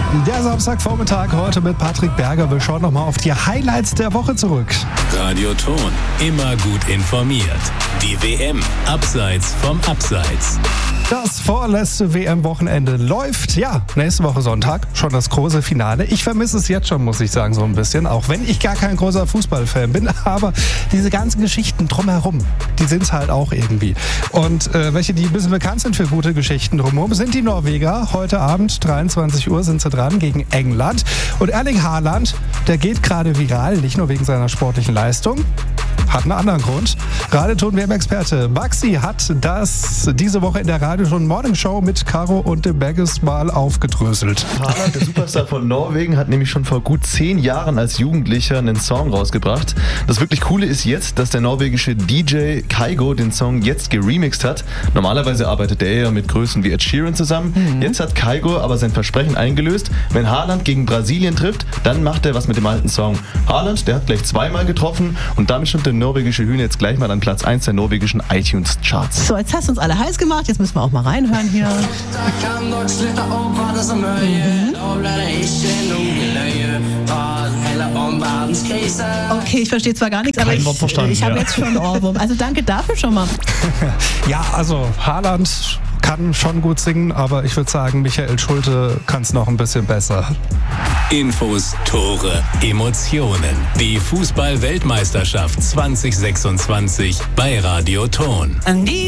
Der Samstagvormittag heute mit Patrick Berger. Wir schauen nochmal auf die Highlights der Woche zurück. Radio Ton, immer gut informiert. Die WM, abseits vom Abseits. Das vorletzte WM-Wochenende läuft. Ja, nächste Woche Sonntag schon das große Finale. Ich vermisse es jetzt schon, muss ich sagen, so ein bisschen. Auch wenn ich gar kein großer Fußballfan bin. Aber diese ganzen Geschichten drumherum, die sind es halt auch irgendwie. Und welche, die ein bisschen bekannt sind für gute Geschichten drumherum, sind die Norweger. Heute Abend, 23 Uhr, sind sie dran gegen England. Und Erling Haaland, der geht gerade viral, nicht nur wegen seiner sportlichen Leistung. Hat einen anderen Grund. Radeton-WM-Experte Maxi hat das diese Woche in der Radio Ton Morning Show mit Caro und dem Bagges mal aufgedröselt. Haaland, der Superstar von Norwegen, hat nämlich schon vor gut 10 Jahren als Jugendlicher einen Song rausgebracht. Das wirklich Coole ist jetzt, dass der norwegische DJ Kygo den Song jetzt geremixed hat. Normalerweise arbeitet er ja mit Größen wie Ed Sheeran zusammen. Jetzt hat Kygo aber sein Versprechen eingelöst. Wenn Haaland gegen Brasilien trifft, dann macht er was mit dem alten Song. Haaland, der hat gleich zweimal getroffen und damit stimmt der norwegische Hühner jetzt gleich mal an Platz 1 der norwegischen iTunes-Charts. So, jetzt hast du uns alle heiß gemacht, jetzt müssen wir auch mal reinhören hier. Okay, ich verstehe zwar gar nichts, aber ich habe jetzt schon einen Ohrwurm. Also danke dafür schon mal. Ja, also Haaland kann schon gut singen, aber ich würde sagen, Michael Schulte kann es noch ein bisschen besser. Infos, Tore, Emotionen. Die Fußball-Weltmeisterschaft 2026 bei Radio Ton.